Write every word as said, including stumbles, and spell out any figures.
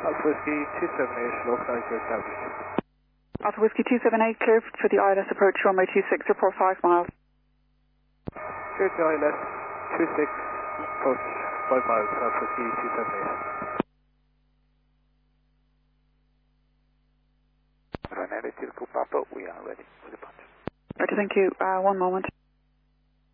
Alpha Whiskey two seven eight, localizer established. Alpha Whiskey two seven eight, clear for the I L S approach, runway two six, report five miles. Clear to I L S two six, approach five miles, Alpha Whiskey two seven eight. Renate Tilco Papa, we are ready for departure. Right, thank you. Uh, one moment.